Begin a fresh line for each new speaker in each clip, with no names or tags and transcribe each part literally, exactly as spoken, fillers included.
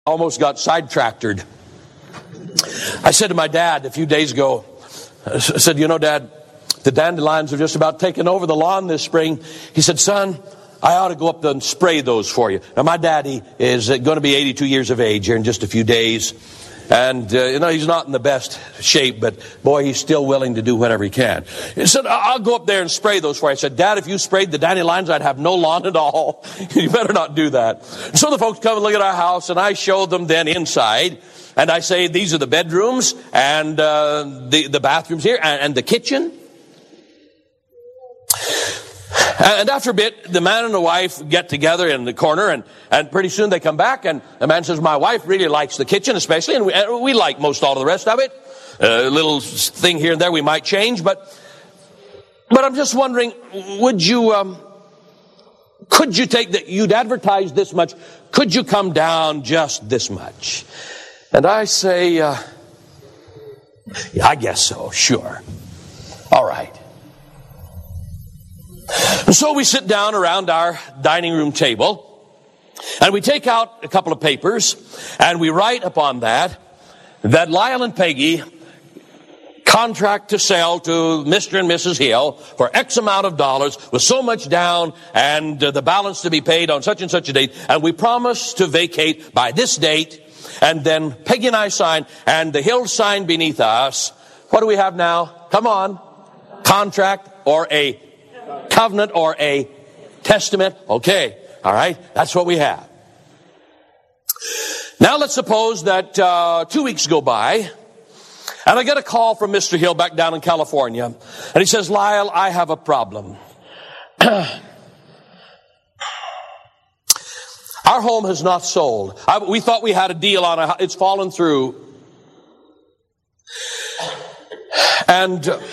Almost got sidetracked. I said to my dad a few days ago, I said, you know, Dad, the dandelions are just about taking over the lawn this spring. He said, son, I ought to go up there and spray those for you. Now, my daddy is going to be eighty-two years of age here in just a few days. And, uh, you know, he's not in the best shape, but, boy, he's still willing to do whatever he can. He said, I'll go up there and spray those for you. I said, Dad, if you sprayed the dandelions, I'd have no lawn at all. You better not do that. So the folks come and look at our house, and I show them then inside. And I say, these are the bedrooms and uh, the, the bathrooms here and, and the kitchen. And after a bit, the man and the wife get together in the corner, and, and pretty soon they come back, and the man says, my wife really likes the kitchen especially, and we, and we like most all of the rest of it. A little thing here and there we might change, but but I'm just wondering, would you, um, could you take that, you'd advertise this much, could you come down just this much? And I say, uh, yeah, I guess so, sure. All right. And so we sit down around our dining room table, and we take out a couple of papers, and we write upon that, that Lyle and Peggy contract to sell to Mister and Missus Hill for X amount of dollars with so much down and uh, the balance to be paid on such and such a date, and we promise to vacate by this date, and then Peggy and I sign, and the Hills sign beneath us. What do we have now? Come on. Contract or a covenant or a testament. Okay. All right. That's what we have. Now let's suppose that uh, two weeks go by, and I get a call from Mister Hill back down in California, and he says, Lyle, I have a problem. Our home has not sold. I, we thought we had a deal on it. It's fallen through. And... Uh,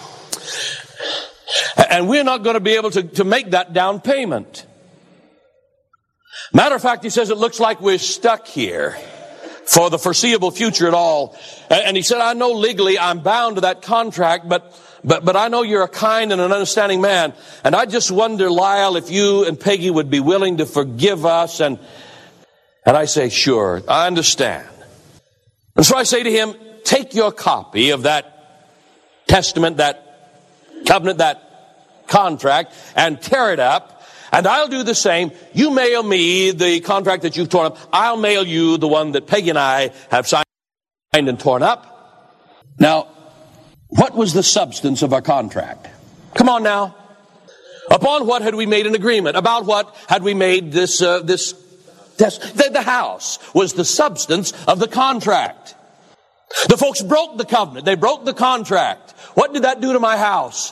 And we're not going to be able to, to make that down payment. Matter of fact, he says it looks like we're stuck here for the foreseeable future at all. And he said, I know legally I'm bound to that contract, but but but I know you're a kind and an understanding man. And I just wonder, Lyle, if you and Peggy would be willing to forgive us. And and I say, sure, I understand. And so I say to him, take your copy of that testament, that covenant, that contract, and tear it up, and I'll do the same. You mail me the contract that you've torn up. I'll mail you the one that Peggy and I have signed and torn up. Now, what was the substance of our contract? Come on now. Upon what had we made an agreement? About what had we made this, uh, this, this the, the house was the substance of the contract. The folks broke the covenant. They broke the contract. What did that do to my house?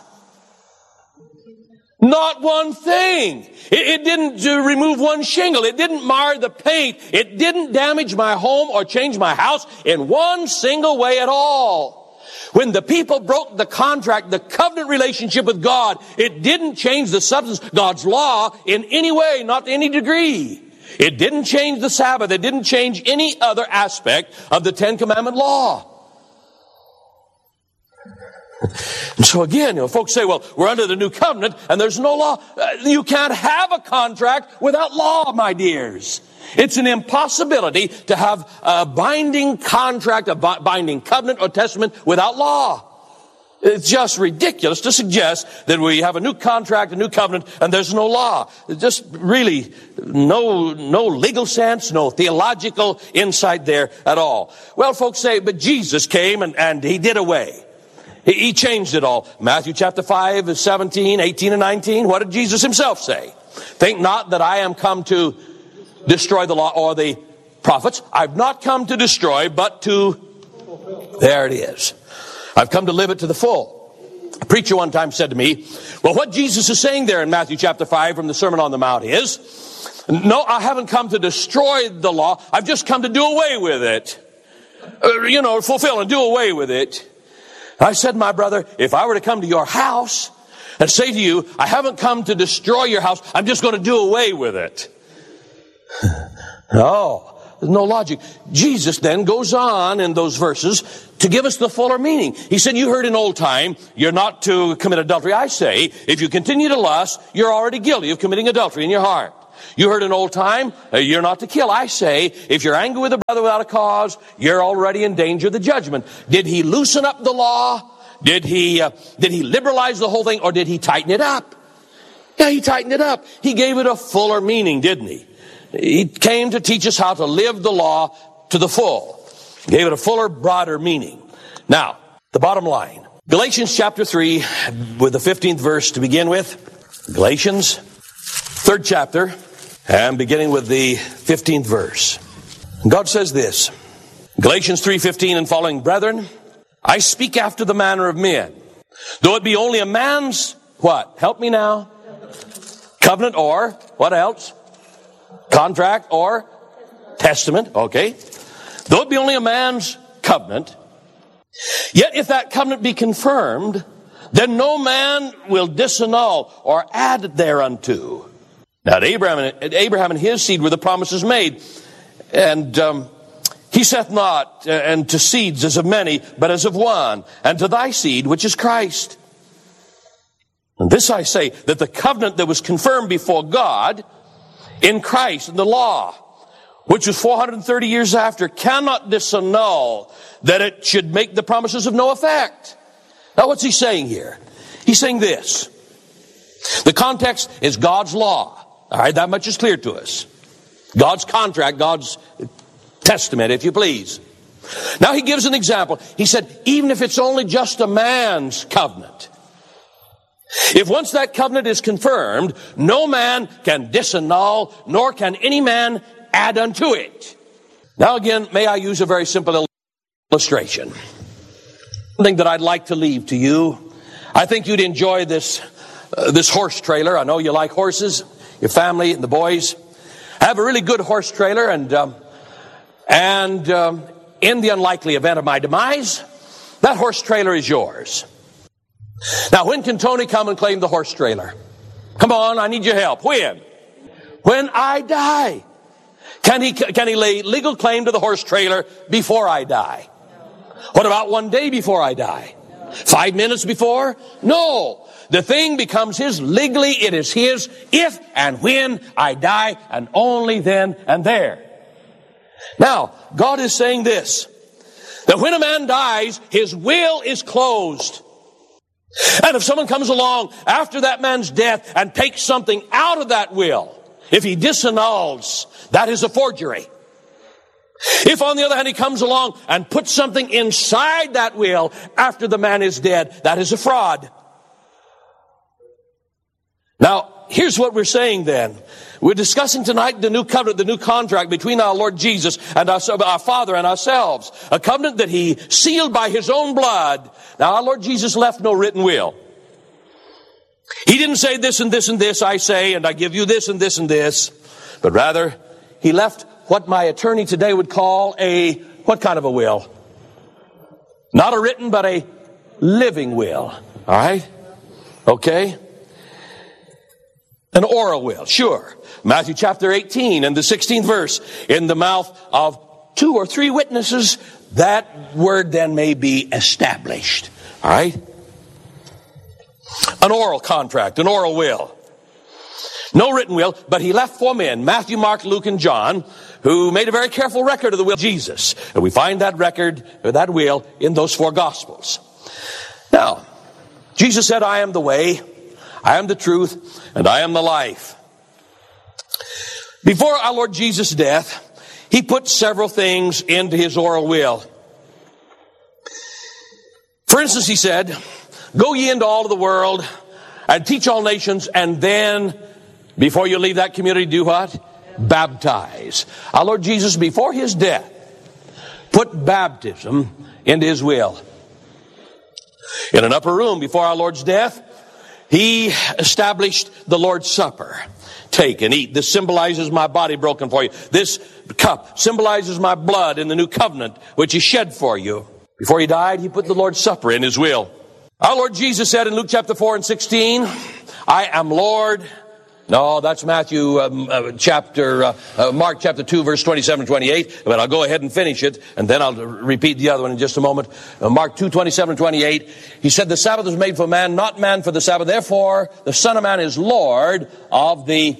Not one thing. It, it didn't uh, remove one shingle. It didn't mar the paint. It didn't damage my home or change my house in one single way at all. When the people broke the contract, the covenant relationship with God, it didn't change the substance, God's law, in any way, not to any degree. It didn't change the Sabbath. It didn't change any other aspect of the Ten Commandment law. And so again, you know, folks say, well, we're under the new covenant and there's no law. Uh, you can't have a contract without law, my dears. It's an impossibility to have a binding contract, a binding covenant or testament without law. It's just ridiculous to suggest that we have a new contract, a new covenant, and there's no law. It's just really no, no legal sense, no theological insight there at all. Well, folks say, but Jesus came and, and he did away. He changed it all. Matthew chapter five, seventeen, eighteen, and nineteen. What did Jesus himself say? Think not that I am come to destroy the law or the prophets. I've not come to destroy, but to... There it is. I've come to live it to the full. A preacher one time said to me, well, what Jesus is saying there in Matthew chapter five from the Sermon on the Mount is, no, I haven't come to destroy the law. I've just come to do away with it. Uh, you know, fulfill and do away with it. I said, my brother, if I were to come to your house and say to you, I haven't come to destroy your house, I'm just going to do away with it. No, there's no logic. Jesus then goes on in those verses to give us the fuller meaning. He said, you heard in old time, you're not to commit adultery. I say, if you continue to lust, you're already guilty of committing adultery in your heart. You heard in old time, uh, you're not to kill. I say, if you're angry with a brother without a cause, you're already in danger of the judgment. Did he loosen up the law? Did he, uh, did he liberalize the whole thing, or did he tighten it up? Yeah, he tightened it up. He gave it a fuller meaning, didn't he? He came to teach us how to live the law to the full. He gave it a fuller, broader meaning. Now, the bottom line. Galatians chapter three, with the fifteenth verse to begin with. Galatians, third chapter, and beginning with the fifteenth verse. God says this, Galatians three fifteen and following, brethren, I speak after the manner of men. Though it be only a man's, what? Help me now. Covenant or, what else? Contract or testament, okay. Though it be only a man's covenant, yet if that covenant be confirmed, then no man will disannul or add thereunto. Now, to Abraham, Abraham and his seed were the promises made. And um, he saith not, uh, and to seeds as of many, but as of one, and to thy seed, which is Christ. And this I say, that the covenant that was confirmed before God in Christ, in the law, which was four hundred thirty years after, cannot disannul that it should make the promises of no effect. Now, what's he saying here? He's saying this. The context is God's law. All right, that much is clear to us. God's contract, God's testament, if you please. Now he gives an example. He said, even if it's only just a man's covenant, if once that covenant is confirmed, no man can disannul, nor can any man add unto it. Now again, may I use a very simple illustration. Something that I'd like to leave to you. I think you'd enjoy this, uh, this horse trailer. I know you like horses, your family and the boys. I have a really good horse trailer, and, um, and um, in the unlikely event of my demise, that horse trailer is yours. Now, when can Tony come and claim the horse trailer? Come on, I need your help. When? When I die. Can he, can he lay legal claim to the horse trailer before I die? What about one day before I die? Five minutes before? No. The thing becomes his legally. It is his if and when I die, and only then and there. Now, God is saying this, that when a man dies, his will is closed. And if someone comes along after that man's death and takes something out of that will, if he disannuls, that is a forgery. If, on the other hand, he comes along and puts something inside that will after the man is dead, that is a fraud. Now, here's what we're saying then. We're discussing tonight the new covenant, the new contract between our Lord Jesus and our, our Father and ourselves. A covenant that he sealed by his own blood. Now, our Lord Jesus left no written will. He didn't say this and this and this I say, and I give you this and this and this. But rather, he left what my attorney today would call a, what kind of a will? Not a written, but a living will. All right? Okay? An oral will, sure. Matthew chapter eighteen and the sixteenth verse. In the mouth of two or three witnesses, that word then may be established. All right? An oral contract, an oral will. No written will, but he left for men, Matthew, Mark, Luke, and John, who made a very careful record of the will of Jesus. And we find that record, or that will, in those four Gospels. Now, Jesus said, I am the way, I am the truth, and I am the life. Before our Lord Jesus' death, he put several things into his oral will. For instance, he said, go ye into all of the world and teach all nations, and then, before you leave that community, do what? Baptize. Our Lord Jesus, before his death, put baptism into his will. In an upper room before our Lord's death, he established the Lord's Supper. Take and eat. This symbolizes my body broken for you. This cup symbolizes my blood in the new covenant, which is shed for you. Before he died, he put the Lord's Supper in his will. Our Lord Jesus said in Luke chapter four and sixteen, I am Lord. No, that's Matthew um, uh, chapter, uh, uh, Mark chapter two, verse twenty-seven and twenty-eight. But I'll go ahead and finish it, and then I'll repeat the other one in just a moment. Uh, Mark two, twenty-seven and twenty-eight. He said, the Sabbath was made for man, not man for the Sabbath. Therefore, the Son of Man is Lord of the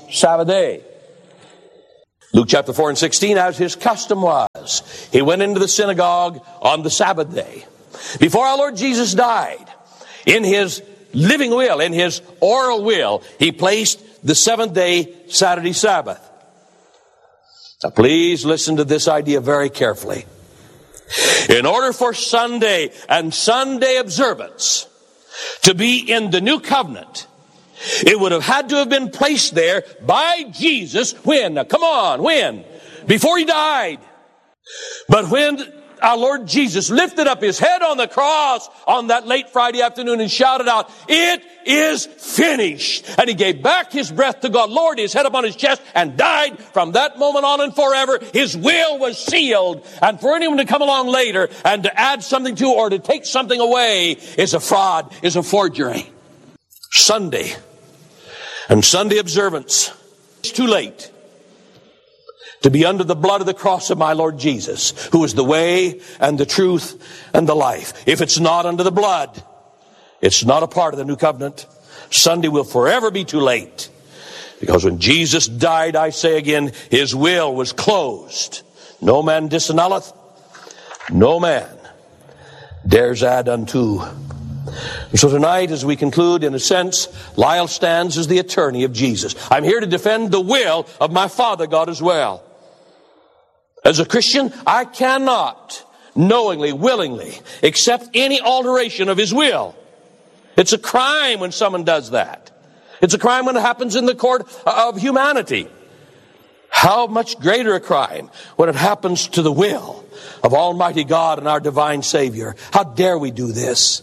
Sabbath day. Luke chapter four and sixteen, as his custom was, he went into the synagogue on the Sabbath day. Before our Lord Jesus died, in his living will, in his oral will, he placed the seventh day Saturday Sabbath. Now please listen to this idea very carefully. In order for Sunday and Sunday observance to be in the new covenant, it would have had to have been placed there by Jesus when? Now come on, when? Before he died. But when our Lord Jesus lifted up his head on the cross on that late Friday afternoon and shouted out, "It is finished." And he gave back his breath to God, lowered his head upon his chest, and died. From that moment on and forever, his will was sealed. And for anyone to come along later and to add something to or to take something away is a fraud, is a forgery. Sunday and Sunday observance, it's too late to be under the blood of the cross of my Lord Jesus, who is the way and the truth and the life. If it's not under the blood, it's not a part of the new covenant. Sunday will forever be too late. Because when Jesus died, I say again, his will was closed. No man disannulleth, no man dares add unto. And so tonight, as we conclude, in a sense, Lyle stands as the attorney of Jesus. I'm here to defend the will of my Father God as well. As a Christian, I cannot knowingly, willingly accept any alteration of his will. It's a crime when someone does that. It's a crime when it happens in the court of humanity. How much greater a crime when it happens to the will of Almighty God and our divine Savior. How dare we do this?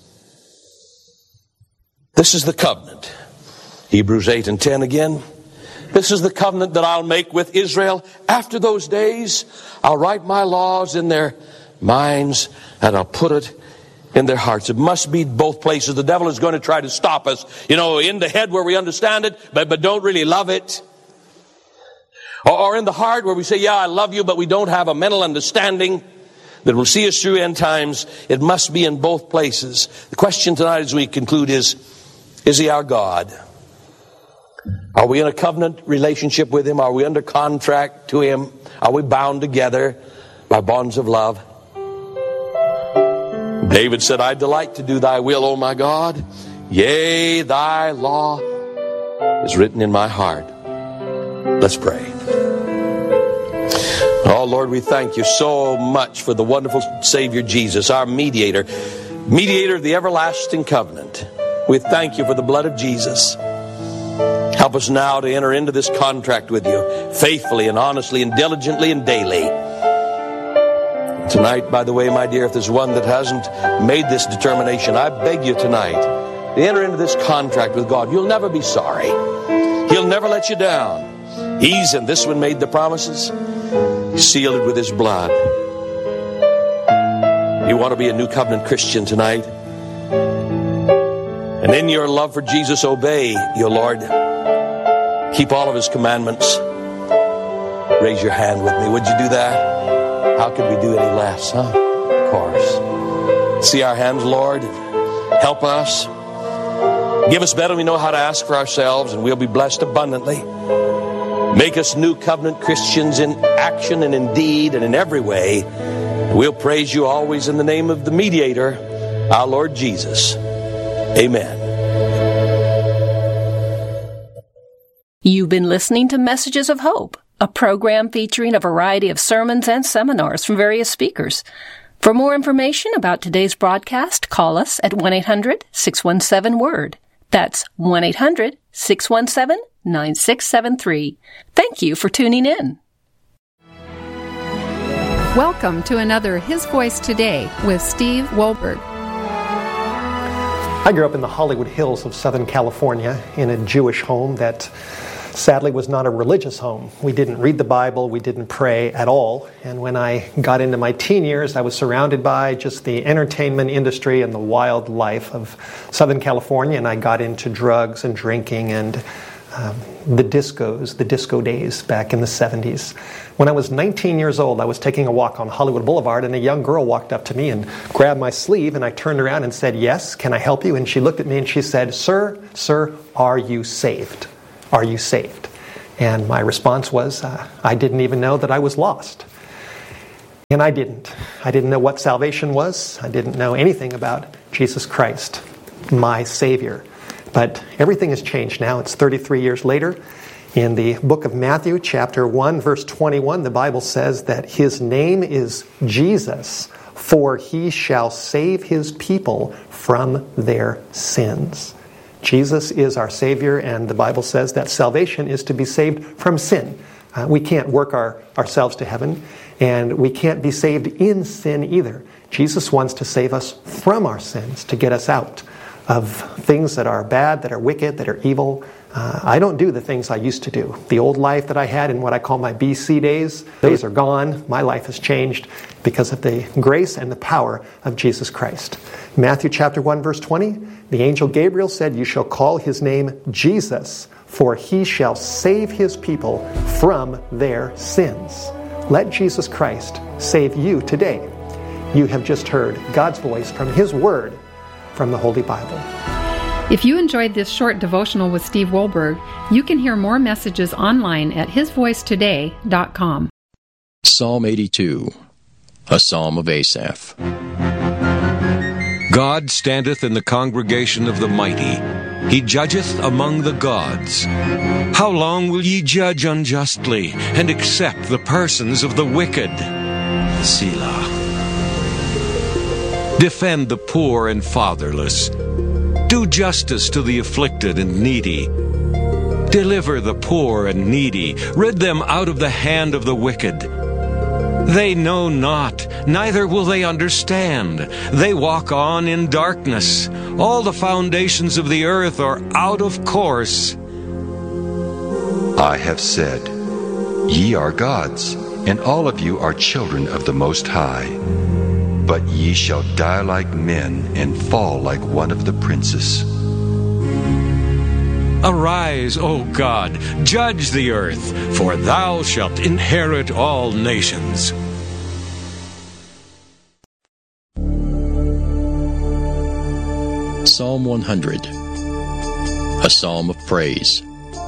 This is the covenant. Hebrews eight and ten again. This is the covenant that I'll make with Israel. After those days, I'll write my laws in their minds and I'll put it in their hearts. It must be both places. The devil is going to try to stop us, you know, in the head where we understand it, but, but don't really love it. Or, or in the heart where we say, yeah, I love you, but we don't have a mental understanding that will see us through end times. It must be in both places. The question tonight as we conclude is, is he our God? Are we in a covenant relationship with him? Are we under contract to him? Are we bound together by bonds of love? David said, I delight to do thy will, O my God. Yea, thy law is written in my heart. Let's pray. Oh, Lord, we thank you so much for the wonderful Savior Jesus, our mediator, mediator of the everlasting covenant. We thank you for the blood of Jesus. Help us now to enter into this contract with you faithfully and honestly and diligently and daily. Tonight, by the way, my dear, if there's one that hasn't made this determination, I beg you tonight to enter into this contract with God. You'll never be sorry. He'll never let you down. He's, and this one made the promises, sealed it with his blood. You want to be a new covenant Christian tonight? And in your love for Jesus, obey your Lord. Keep all of his commandments. Raise your hand with me. Would you do that? How could we do any less, huh? Of course. See our hands, Lord. Help us. Give us better than we know how to ask for ourselves, and we'll be blessed abundantly. Make us new covenant Christians in action and in deed and in every way. And we'll praise you always in the name of the mediator, our Lord Jesus. Amen.
You've been listening to Messages of Hope, a program featuring a variety of sermons and seminars from various speakers. For more information about today's broadcast, call us at one eight hundred six one seven word. That's one eight hundred six one seven nine six seven three. Thank you for tuning in.
Welcome to another His Voice Today with Steve Wohlberg.
I grew up in the Hollywood Hills of Southern California in a Jewish home that sadly was not a religious home. We didn't read the Bible, we didn't pray at all. And when I got into my teen years, I was surrounded by just the entertainment industry and the wild life of Southern California, and I got into drugs and drinking and um, the discos, the disco days back in the seventies. When I was nineteen years old, I was taking a walk on Hollywood Boulevard, and a young girl walked up to me and grabbed my sleeve, and I turned around and said, "Yes, can I help you?" And she looked at me and she said, "Sir, sir, are you saved? Are you saved?" And my response was, uh, I didn't even know that I was lost. And I didn't. I didn't know what salvation was. I didn't know anything about Jesus Christ, my Savior. But everything has changed now. It's thirty-three years later. In the book of Matthew, chapter one, verse twenty-one, the Bible says that His name is Jesus, for He shall save His people from their sins. Jesus is our Savior, and the Bible says that salvation is to be saved from sin. Uh, we can't work our, ourselves to heaven, and we can't be saved in sin either. Jesus wants to save us from our sins, to get us out of things that are bad, that are wicked, that are evil. Uh, I don't do the things I used to do. The old life that I had in what I call my B C days, those are gone. My life has changed because of the grace and the power of Jesus Christ. Matthew chapter one, verse twenty, the angel Gabriel said, "You shall call His name Jesus, for He shall save His people from their sins." Let Jesus Christ save you today. You have just heard God's voice from His Word from the Holy Bible.
If you enjoyed this short devotional with Steve Wohlberg, you can hear more messages online at his voice today dot com.
Psalm eighty-two, a psalm of Asaph.
God standeth in the congregation of the mighty. He judgeth among the gods. How long will ye judge unjustly, and accept the persons of the wicked? Selah. Defend the poor and fatherless. Do justice to the afflicted and needy. Deliver the poor and needy. Rid them out of the hand of the wicked. They know not, neither will they understand. They walk on in darkness. All the foundations of the earth are out of course.
I have said, Ye are gods, and all of you are children of the Most High. But ye shall die like men, and fall like one of the princes.
Arise, O God, judge the earth, for thou shalt inherit all nations.
Psalm one hundred, a psalm of praise.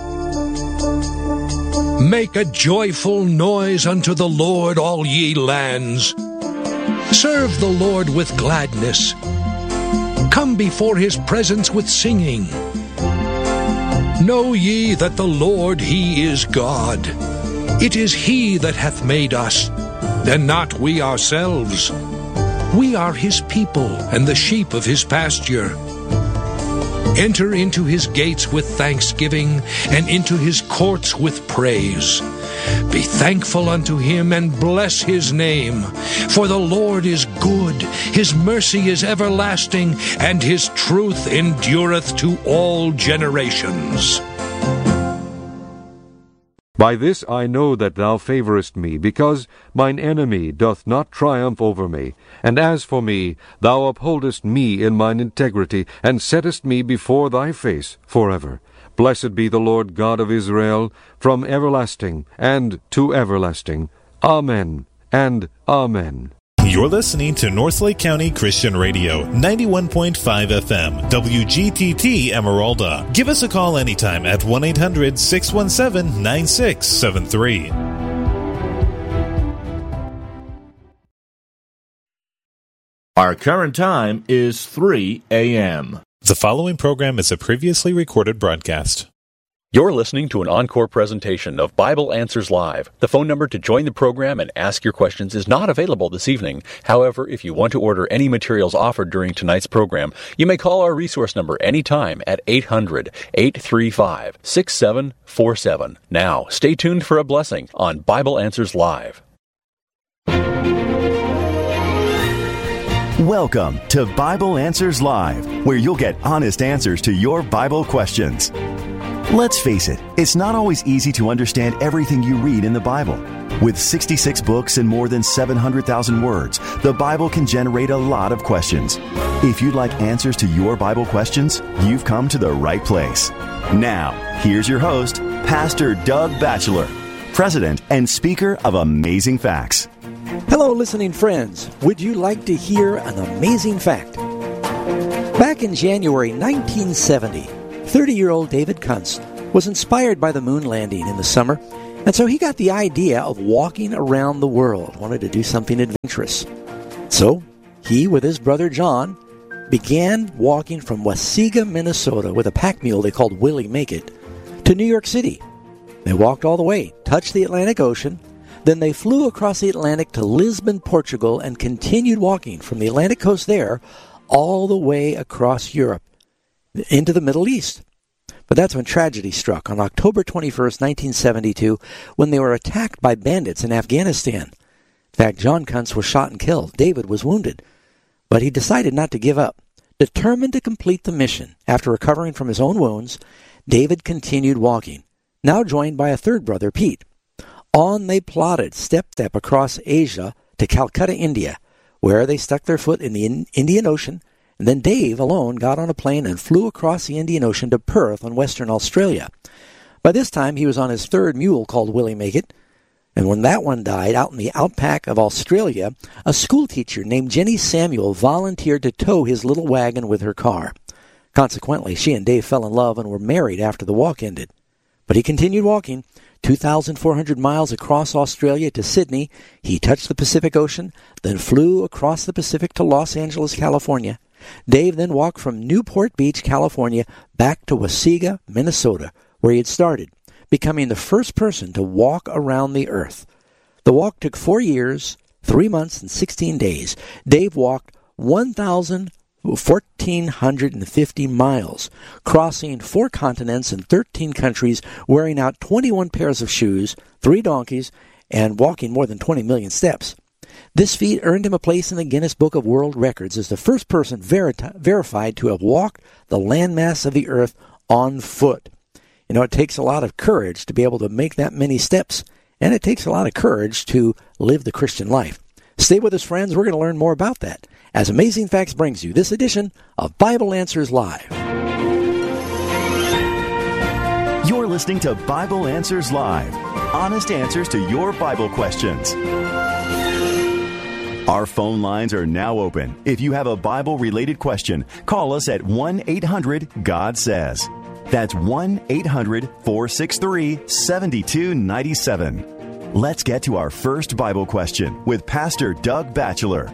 Make a joyful noise unto the Lord, all ye lands. Serve the Lord with gladness. Come before His presence with singing. Know ye that the Lord, He is God. It is He that hath made us, and not we ourselves. We are His people, and the sheep of His pasture. Enter into His gates with thanksgiving, and into His courts with praise. Be thankful unto Him, and bless His name. For the Lord is good, His mercy is everlasting, and His truth endureth to all generations.
By this I know that thou favorest me, because mine enemy doth not triumph over me. And as for me, thou upholdest me in mine integrity, and settest me before thy face forever. Blessed be the Lord God of Israel, from everlasting and to everlasting. Amen and Amen.
You're listening to Northlake County Christian Radio, ninety-one point five F M, W G T T Emeralda. Give us a call anytime at one eight hundred six one seven nine six seven three.
Our current time is three a.m.
The following program is a previously recorded broadcast.
You're listening to an encore presentation of Bible Answers Live. The phone number to join the program and ask your questions is not available this evening. However, if you want to order any materials offered during tonight's program, you may call our resource number anytime at eight hundred eight three five six seven four seven. Now, stay tuned for a blessing on Bible Answers Live.
Welcome to Bible Answers Live, where you'll get honest answers to your Bible questions. Let's face it, it's not always easy to understand everything you read in the Bible. With sixty-six books and more than seven hundred thousand words, the Bible can generate a lot of questions. If you'd like answers to your Bible questions, you've come to the right place. Now, here's your host, Pastor Doug Batchelor, President and Speaker of Amazing Facts.
Hello, listening friends. Would you like to hear an amazing fact? Back in January nineteen seventy, thirty-year-old David Kunst was inspired by the moon landing in the summer, and so he got the idea of walking around the world, wanted to do something adventurous. So he, with his brother John, began walking from Waseega, Minnesota, with a pack mule they called Willie Make-It, to New York City. They walked all the way, touched the Atlantic Ocean, then they flew across the Atlantic to Lisbon, Portugal, and continued walking from the Atlantic coast there all the way across Europe into the Middle East. But that's when tragedy struck on October twenty-first, nineteen seventy-two, when they were attacked by bandits in Afghanistan. In fact, John Kuntz was shot and killed. David was wounded. But he decided not to give up. Determined to complete the mission, after recovering from his own wounds, David continued walking, now joined by a third brother, Pete. On they plodded, step-step across Asia to Calcutta, India, where they stuck their foot in the Indian Ocean, and then Dave alone got on a plane and flew across the Indian Ocean to Perth on Western Australia. By this time, he was on his third mule called Willie Make-It, and when that one died out in the outback of Australia, a schoolteacher named Jenny Samuel volunteered to tow his little wagon with her car. Consequently, she and Dave fell in love and were married after the walk ended. But he continued walking, two thousand four hundred miles across Australia to Sydney. He touched the Pacific Ocean, then flew across the Pacific to Los Angeles, California. Dave then walked from Newport Beach, California, back to Waseega, Minnesota, where he had started, becoming the first person to walk around the earth. The walk took four years, three months, and sixteen days. Dave walked one thousand fourteen fifty miles, crossing four continents and thirteen countries, wearing out twenty-one pairs of shoes, three donkeys, and walking more than twenty million steps. This feat earned him a place in the Guinness Book of World Records as the first person verita- verified to have walked the landmass of the earth on foot. You know, it takes a lot of courage to be able to make that many steps, and it takes a lot of courage to live the Christian life. Stay with us, friends. We're going to learn more about that as Amazing Facts brings you this edition of Bible Answers Live.
You're listening to Bible Answers Live, honest answers to your Bible questions. Our phone lines are now open. If you have a Bible-related question, call us at one eight hundred God says. That's one eight hundred four six three seven two nine seven. Let's get to our first Bible question with Pastor Doug Batchelor.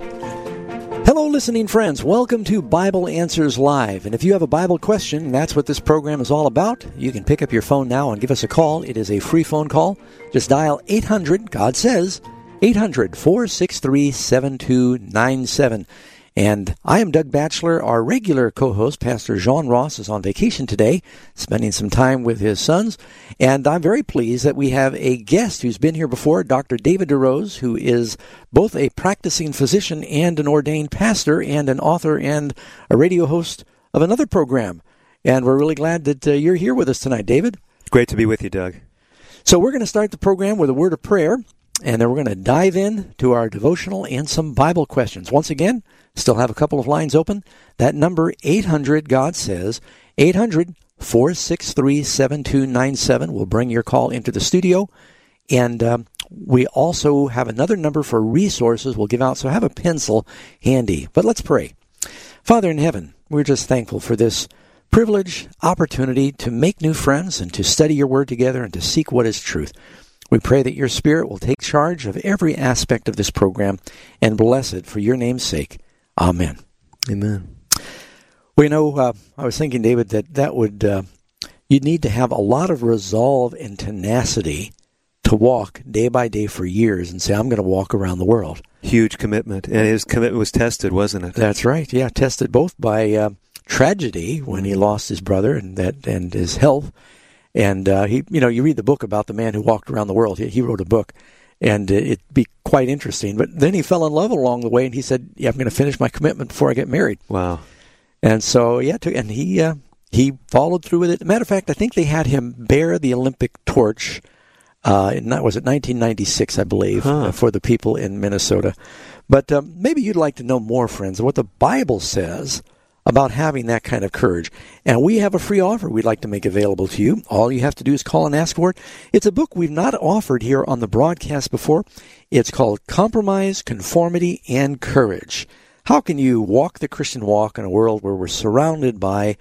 Hello, listening friends. Welcome to Bible Answers Live. And if you have a Bible question, that's what this program is all about. You can pick up your phone now and give us a call. It is a free phone call. Just dial eight hundred, God says, eight hundred four six three seven two nine seven. And I am Doug Batchelor. Our regular co-host, Pastor Jean Ross, is on vacation today, spending some time with his sons. And I'm very pleased that we have a guest who's been here before, Doctor David DeRose, who is both a practicing physician and an ordained pastor and an author and a radio host of another program. And we're really glad that uh, you're here with us tonight, David.
Great to be with you, Doug.
So we're going to start the program with a word of prayer, and then we're going to dive in to our devotional and some Bible questions. Once again, still have a couple of lines open. That number, eight hundred, God says, eight hundred four six three seven two nine seven will bring your call into the studio. And um, we also have another number for resources we'll give out, so have a pencil handy. But let's pray. Father in heaven, we're just thankful for this privilege, opportunity to make new friends and to study your word together and to seek what is truth. We pray that your Spirit will take charge of every aspect of this program and bless it for your name's sake. Amen.
Amen.
Well, you know, uh, I was thinking, David, that that would, uh, you'd need to have a lot of resolve and tenacity to walk day by day for years and say, I'm going to walk around the world.
Huge commitment. And his commitment was tested, wasn't it?
That's right. Yeah, tested both by uh, tragedy when he lost his brother and that and his health. And, uh, he, you know, you read the book about the man who walked around the world. He, he wrote a book. And it'd be quite interesting. But then he fell in love along the way, and he said, yeah, I'm going to finish my commitment before I get married.
Wow.
And so, yeah, to, and he uh, he followed through with it. Matter of fact, I think they had him bear the Olympic torch, uh, in, was it nineteen ninety-six, I believe, huh. uh, for the people in Minnesota. But um, maybe you'd like to know more, friends, what the Bible says about having that kind of courage. And we have a free offer we'd like to make available to you. All you have to do is call and ask for it. It's a book we've not offered here on the broadcast before. It's called Compromise, Conformity, and Courage. How can you walk the Christian walk in a world where we're surrounded by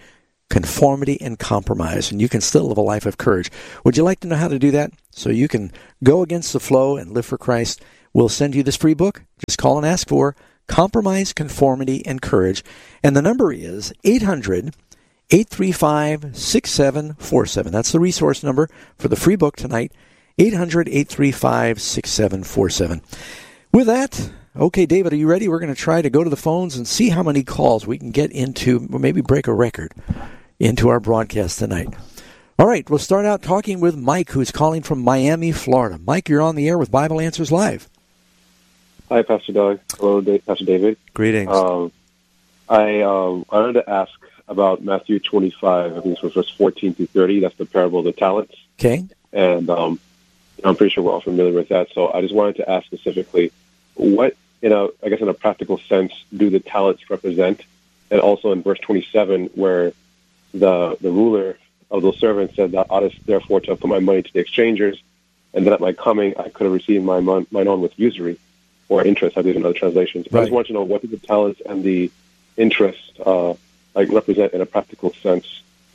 conformity and compromise, and you can still live a life of courage. Would you like to know how to do that? So you can go against the flow and live for Christ. We'll send you this free book. Just call and ask for Compromise, Conformity, and Courage. And the number is eight hundred, eight three five, six seven four seven. That's the resource number for the free book tonight, eight hundred, eight three five, six seven four seven. With that, okay, David, are you ready? We're going to try to go to the phones and see how many calls we can get into, or maybe break a record into our broadcast tonight. All right, we'll start out talking with Mike, who's calling from Miami, Florida. Mike, you're on the air with Bible Answers Live.
Hi, Pastor Doug. Hello, Pastor David.
Greetings.
Um, I um, I wanted to ask about Matthew twenty-five. I think it's from verse fourteen through thirty. That's the parable of the talents.
Okay.
And um, I'm pretty sure we're all familiar with that. So I just wanted to ask specifically, what, in a, I guess in a practical sense, do the talents represent? And also in verse twenty-seven, where the the ruler of those servants said, "Thou oughtest therefore to have put my money to the exchangers, and then at my coming I could have received my mon- mine own with usury," or interest, I believe in other translations. Right. I just want to know, what do the talents and the interest uh, like represent in a practical sense?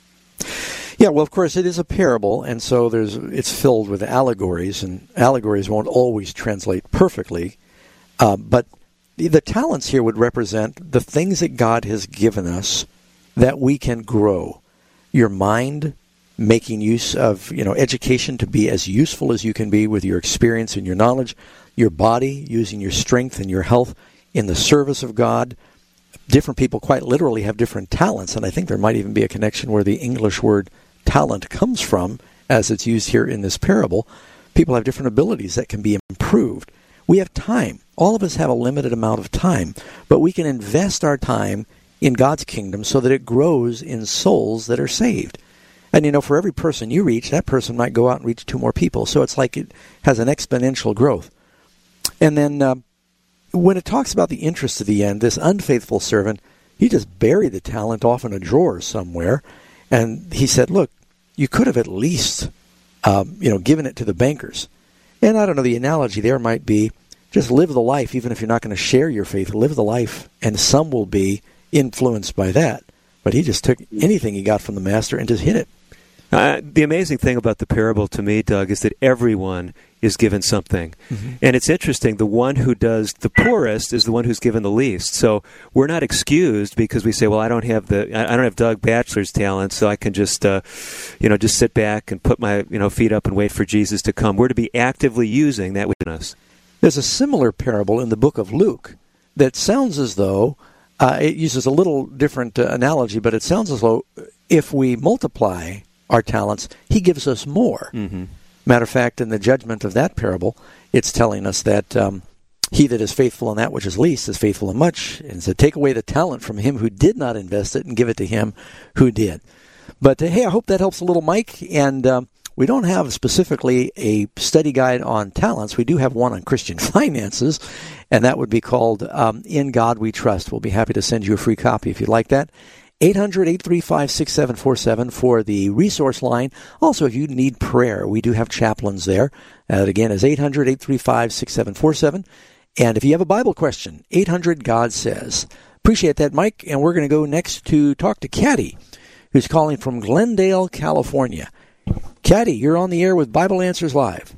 Yeah, well, of course, it is a parable, and so there's it's filled with allegories, and allegories won't always translate perfectly. Uh, but the, the talents here would represent the things that God has given us that we can grow. Your mind, making use of, you know, education to be as useful as you can be with your experience and your knowledge. Your body, using your strength and your health in the service of God. Different people quite literally have different talents, and I think there might even be a connection where the English word talent comes from, as it's used here in this parable. People have different abilities that can be improved. We have time. All of us have a limited amount of time, but we can invest our time in God's kingdom so that it grows in souls that are saved. And, you know, for every person you reach, that person might go out and reach two more people. So it's like it has an exponential growth. And then uh, when it talks about the interest of the end, this unfaithful servant, he just buried the talent off in a drawer somewhere. And he said, look, you could have at least, um, you know, given it to the bankers. And I don't know, the analogy there might be just live the life, even if you're not going to share your faith, live the life, and some will be influenced by that. But he just took anything he got from the master and just hid it.
Uh, the amazing thing about the parable to me, Doug, is that everyone is given something. Mm-hmm. And it's interesting, the one who does the poorest is the one who's given the least. So we're not excused because we say, well, I don't have the I don't have Doug Batchelor's talent, so I can just uh, you know, just sit back and put my, you know, feet up and wait for Jesus to come. We're to be actively using that within us.
There's a similar parable in the book of Luke that sounds as though uh, it uses a little different uh, analogy, but it sounds as though if we multiply our talents, he gives us more. Mm-hmm. Matter of fact, in the judgment of that parable, it's telling us that um, he that is faithful in that which is least is faithful in much, and so take away the talent from him who did not invest it and give it to him who did. But uh, hey, I hope that helps a little, Mike. And um, we don't have specifically a study guide on talents. We do have one on Christian finances, and that would be called um, In God We Trust. We'll be happy to send you a free copy if you'd like that. eight hundred, eight three five, six seven four seven for the resource line. Also, if you need prayer, we do have chaplains there. That again is eight hundred, eight three five, six seven four seven. And if you have a Bible question, eight hundred, God Says. Appreciate that, Mike. And we're going to go next to talk to Caddy, who's calling from Glendale, California. Caddy, you're on the air with Bible Answers Live.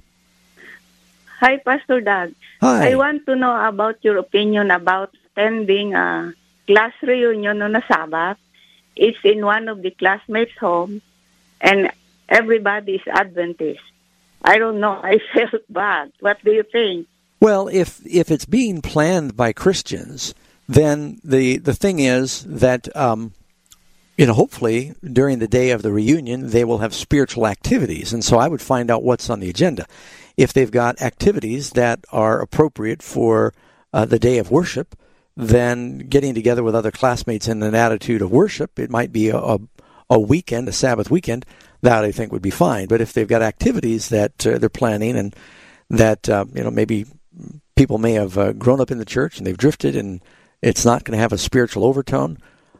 Hi, Pastor Doug.
Hi.
I want to know about your opinion about attending a class reunion on a Sabbath. It's in one of the classmates' home, and everybody is Adventist. I don't know. I felt bad. What do you think?
Well, if if it's being planned by Christians, then the the thing is that um, you know, hopefully during the day of the reunion they will have spiritual activities, and so I would find out what's on the agenda. If they've got activities that are appropriate for uh, the day of worship, then getting together with other classmates in an attitude of worship, it might be a, a, a weekend, a Sabbath weekend, that I think would be fine. But if they've got activities that uh, they're planning and that, uh, you know, maybe people may have uh, grown up in the church and they've drifted and it's not going to have a spiritual overtone,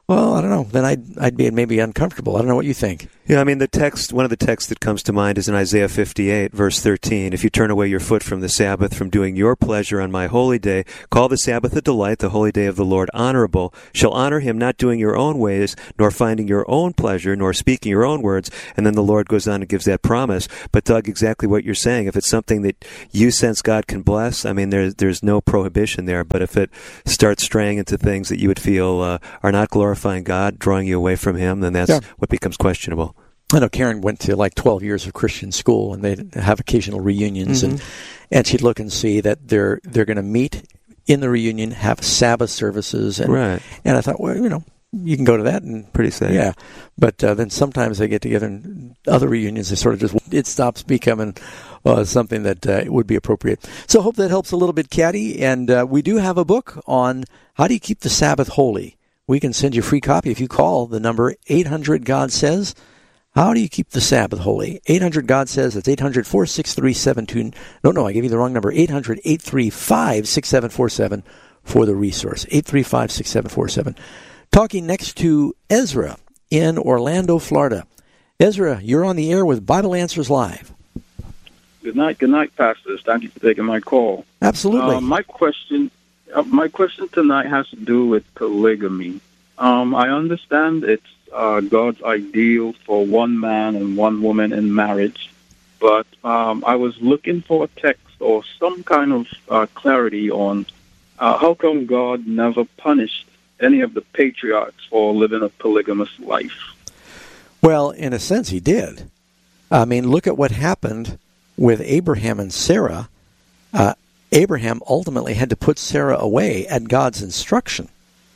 well, I don't know. Then I'd I'd be maybe uncomfortable. I don't know what you think.
Yeah, I mean, the text, one of the texts that comes to mind is in Isaiah fifty-eight, verse thirteen. If you turn away your foot from the Sabbath, from doing your pleasure on my holy day, call the Sabbath a delight, the holy day of the Lord honorable. Shall honor him, not doing your own ways, nor finding your own pleasure, nor speaking your own words. And then the Lord goes on and gives that promise. But, Doug, exactly what you're saying. If it's something that you sense God can bless, I mean, there's, there's no prohibition there. But if it starts straying into things that you would feel uh, are not glorifying God, drawing you away from him, then that's yeah. what becomes questionable.
I know Karen went to like twelve years of Christian school, and they'd have occasional reunions, mm-hmm. and and she'd look and see that they're they're going to meet in the reunion, have Sabbath services, and
right.
and I thought, well, you know, you can go to that and
pretty safe,
yeah. But uh, then sometimes they get together in other reunions, they sort of just it stops becoming uh, something that uh, would be appropriate. So I hope that helps a little bit, Caddy. And uh, we do have a book on how do you keep the Sabbath holy. We can send you a free copy if you call the number eight hundred God says. How do you keep the Sabbath holy? eight hundred God says. It's eight hundred, four six three, seven two. No, no, I gave you the wrong number. eight hundred, eight three five, six seven four seven for the resource. eight three five, six seven four seven. Talking next to Ezra in Orlando, Florida. Ezra, you're on the air with Bible Answers Live.
Good night, good night, pastors. Thank you for taking my call.
Absolutely.
Uh, my question, uh, my question tonight has to do with polygamy. Um, I understand it's uh, God's ideal for one man and one woman in marriage, but um, I was looking for a text or some kind of uh, clarity on uh, how come God never punished any of the patriarchs for living a polygamous life.
Well, in a sense, he did. I mean, look at what happened with Abraham and Sarah. Uh, Abraham ultimately had to put Sarah away at God's instruction.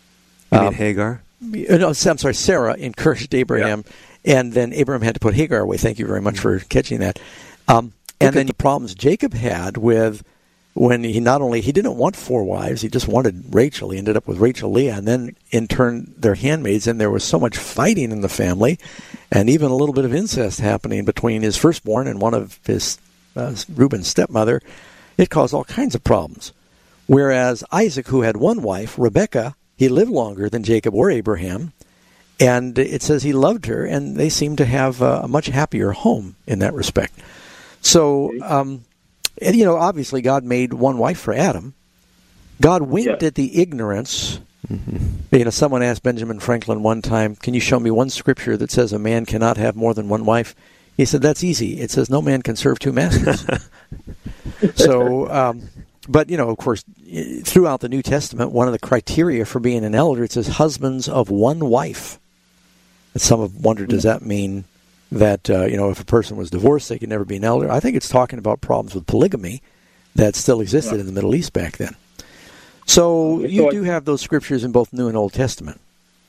You mean
um,
Hagar?
No, I'm sorry, Sarah encouraged Abraham, yeah. and then Abraham had to put Hagar away. Thank you very much for catching that. Um, and then the problems Jacob had with when he not only, he didn't want four wives, he just wanted Rachel. He ended up with Rachel, Leah, and then in turn their handmaids, and there was so much fighting in the family, and even a little bit of incest happening between his firstborn and one of his, uh, Reuben's stepmother. It caused all kinds of problems. Whereas Isaac, who had one wife, Rebekah, he lived longer than Jacob or Abraham, and it says he loved her, and they seemed to have a, a much happier home in that respect. So, um, and, you know, obviously God made one wife for Adam. God winked yeah. at the ignorance. Mm-hmm. You know, someone asked Benjamin Franklin one time, can you show me one scripture that says a man cannot have more than one wife? He said, that's easy. It says no man can serve two masters. so, um, but, you know, of course, throughout the New Testament, one of the criteria for being an elder, it says husbands of one wife. And some have wondered, does that mean that, uh, you know, if a person was divorced, they could never be an elder? I think it's talking about problems with polygamy that still existed yeah. in the Middle East back then. So
okay,
you
so
do have those scriptures in both New and Old Testament.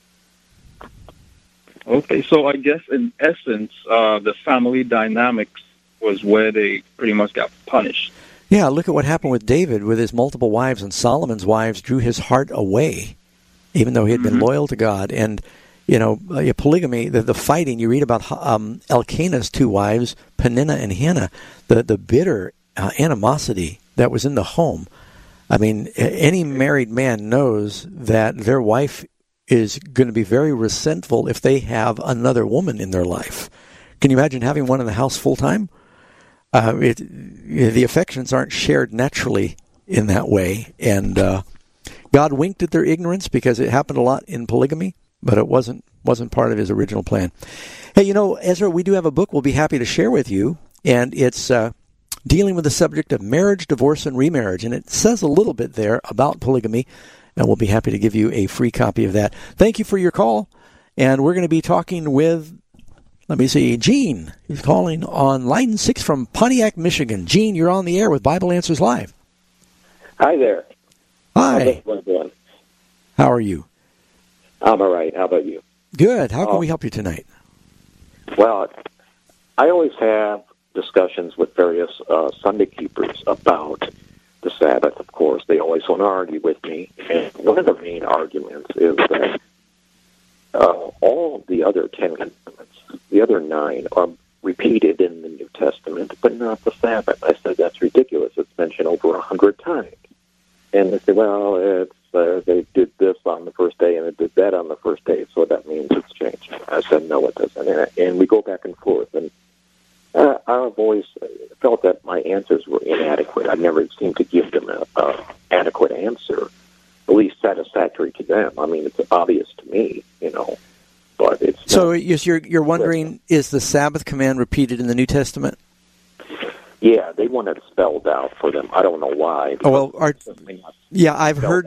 Okay, so I guess in essence, uh, the family dynamics was where they pretty much got punished.
Yeah, look at what happened with David with his multiple wives, and Solomon's wives drew his heart away, even though he had mm-hmm. been loyal to God. And, you know, uh, polygamy, the, the fighting, you read about um, Elkanah's two wives, Peninnah and Hannah, the, the bitter uh, animosity that was in the home. I mean, any married man knows that their wife is going to be very resentful if they have another woman in their life. Can you imagine having one in the house full time? Uh, it, the affections aren't shared naturally in that way. And uh, God winked at their ignorance because it happened a lot in polygamy, but it wasn't wasn't part of his original plan. Hey, you know, Ezra, we do have a book we'll be happy to share with you, and it's uh, dealing with the subject of marriage, divorce, and remarriage. And it says a little bit there about polygamy, and we'll be happy to give you a free copy of that. Thank you for your call, and we're going to be talking with, let me see, Gene. He's calling on line six from Pontiac, Michigan. Gene, you're on the air with Bible Answers Live.
Hi there.
Hi.
How's
How are you?
I'm all right. How about you?
Good. How can
um,
we help you tonight?
Well, I always have discussions with various uh, Sunday keepers about the Sabbath, of course. They always want to argue with me. And one of the main arguments is that uh, all the other Ten Commandments, the other nine, are repeated in the New Testament, but not the Sabbath. I said, that's ridiculous. It's mentioned over a hundred times. And they say, well, it's uh, they did this on the first day and it did that on the first day, so that means it's changed. I said, no, it doesn't. And, and we go back and forth. And uh, I've always felt that my answers were inadequate. I never seemed to give them an adequate answer, at least satisfactory to them. I mean, it's obvious to me, you know, but it's
So you're, you're wondering, is the Sabbath command repeated in the New Testament?
Yeah, they want it spelled out for them. I don't know why.
Oh, well, our, yeah, I've heard